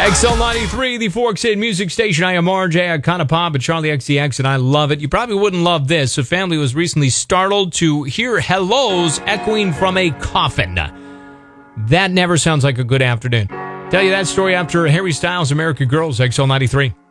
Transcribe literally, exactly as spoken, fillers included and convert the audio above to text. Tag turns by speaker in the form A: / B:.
A: X L ninety-three, the Forks Hit Music Station. I am R J Iconopop and Charlie X C X, and I love it. You probably wouldn't love this. A family was recently startled to hear hellos echoing from a coffin. That never sounds like a good afternoon. Tell you that story after Harry Styles' American Girls, X L ninety-three.